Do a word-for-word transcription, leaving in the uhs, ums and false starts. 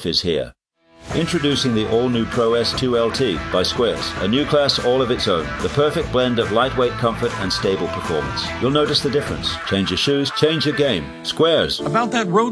life is here. Introducing the all-new Pro S two L T by Squares, a new class all of its own. The perfect blend of lightweight comfort and stable performance. You'll notice the difference. Change your shoes, change your game. Squares. About that road